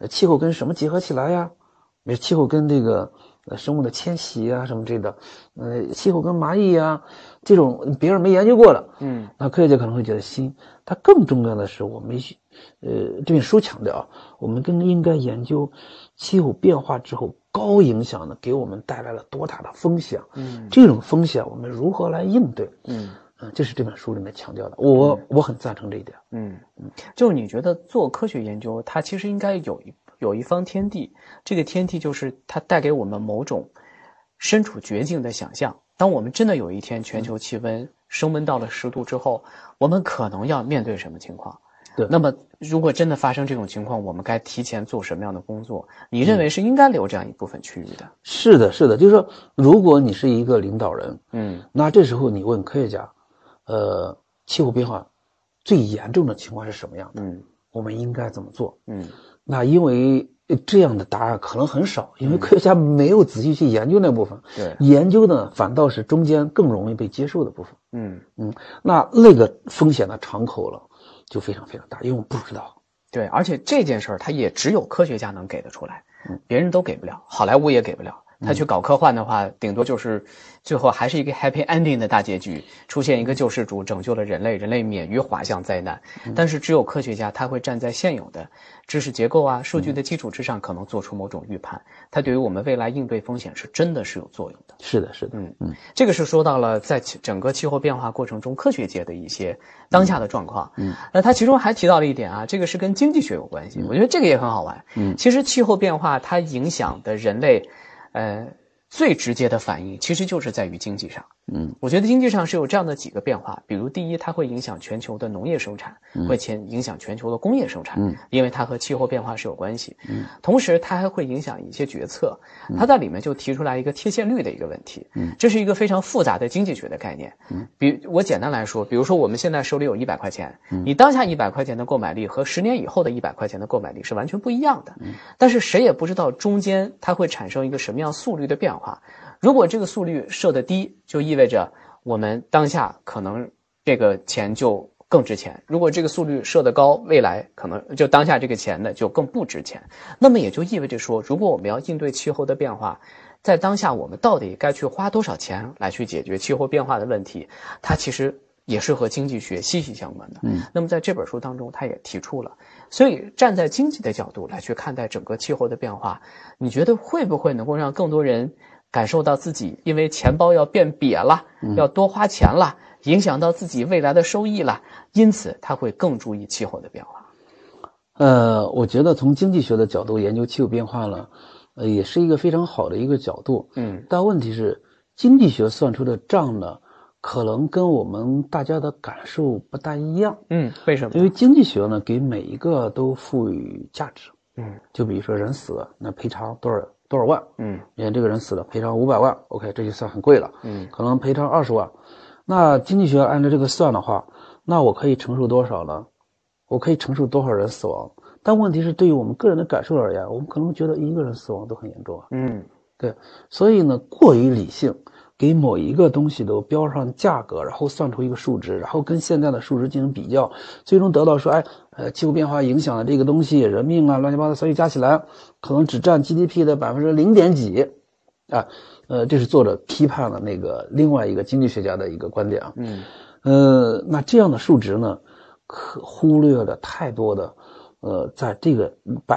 气候跟什么结合起来呀？气候跟这个生物的迁徙啊什么之类的，气候跟蚂蚁啊这种别人没研究过的，那科学家可能会觉得新。它更重要的是，我们这本书强调，我们更应该研究气候变化之后高影响的给我们带来了多大的风险，这种风险我们如何来应对，这是这本书里面强调的，我很赞成这一点。 就是你觉得做科学研究，它其实应该有一方天地，这个天地就是它带给我们某种身处绝境的想象。当我们真的有一天全球气温升温到了10度之后，我们可能要面对什么情况？ 对。 那么如果真的发生这种情况，我们该提前做什么样的工作？你认为是应该留这样一部分区域的？ 是的，就是说，如果你是一个领导人，那这时候你问科学家，气候变化最严重的情况是什么样的？我们应该怎么做？那因为这样的答案可能很少，因为科学家没有仔细去研究那部分。 对， 研究呢反倒是中间更容易被接受的部分。那个风险的敞口了就非常非常大，因为我们不知道。 对，而且这件事儿它也只有科学家能给得出来，别人都给不了，好莱坞也给不了。他去搞科幻的话，顶多就是最后还是一个 happy ending 的大结局，出现一个救世主拯救了人类，人类免于滑向灾难。但是只有科学家他会站在现有的知识结构啊、数据的基础之上，可能做出某种预判。它对于我们未来应对风险是真的是有作用的。 是的。 这个是说到了在整个气候变化过程中科学界的一些当下的状况。那他其中还提到了一点啊，这个是跟经济学有关系。我觉得这个也很好玩。其实气候变化它影响的人类最直接的反应其实就是在于经济上。我觉得经济上是有这样的几个变化，比如第一，它会影响全球的农业生产，会影响全球的工业生产，因为它和气候变化是有关系。同时它还会影响一些决策。它在里面就提出来一个贴现率的一个问题。这是一个非常复杂的经济学的概念。我简单来说，比如说我们现在手里有100块钱，你当下100块钱的购买力和10年以后的100块钱的购买力是完全不一样的。但是谁也不知道中间它会产生一个什么样速率的变化。如果这个速率设得低，就意味着我们当下可能这个钱就更值钱，如果这个速率设得高，未来可能就当下这个钱呢就更不值钱。那么也就意味着说，如果我们要应对气候的变化，在当下我们到底该去花多少钱来去解决气候变化的问题，它其实也是和经济学息息相关的。那么在这本书当中他也提出了，所以站在经济的角度来去看待整个气候的变化，你觉得会不会能够让更多人感受到自己因为钱包要变瘪了，要多花钱了，影响到自己未来的收益了，因此他会更注意气候的变化？ 我觉得从经济学的角度研究气候变化呢，也是一个非常好的一个角度。但问题是经济学算出的账呢，可能跟我们大家的感受不大一样。 为什么？ 因为经济学呢给每一个都赋予价值。就比如说人死了，那赔偿多少万？你看这个人死了赔偿500万 ，OK， 这就算很贵了。可能赔偿20万。那经济学按照这个算的话，那我可以承受多少呢？我可以承受多少人死亡？但问题是对于我们个人的感受而言，我们可能觉得一个人死亡都很严重啊。对，所以呢，过于理性，给某一个东西都标上价格，然后算出一个数值，然后跟现在的数值进行比较，最终得到说，气候变化影响了这个东西，人命啊，乱七八糟，所以加起来可能只占 GDP 的0.几啊。这是作者批判了那个另外一个经济学家的一个观点啊。那这样的数值呢，可忽略了太多的在这个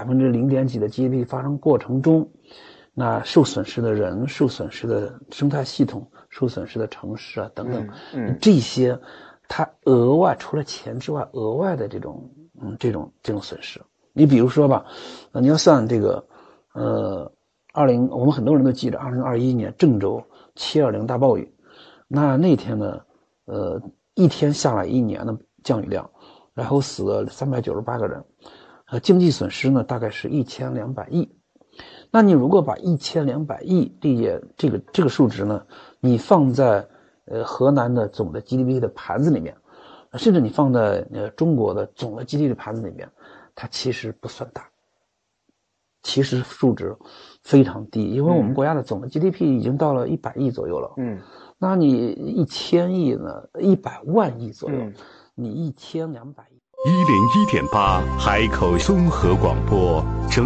0.几的 GDP 发生过程中，那受损失的人、受损失的生态系统、受损失的城市啊等等，这些它额外除了钱之外额外的这种损失。你比如说吧，你要算这个我们很多人都记得2021年郑州720大暴雨，那天呢一天下来1年的降雨量，然后死了398个人，经济损失呢大概是1200亿。那你如果把1200亿这个数值呢，你放在河南的总的 GDP 的盘子里面，甚至你放在中国的总的 GDP 的盘子里面，它其实不算大，其实数值非常低，因为我们国家的总的 GDP 已经到了100亿左右了。那你1000亿呢，100万亿左右，你1200亿。 101.8海口综合广播。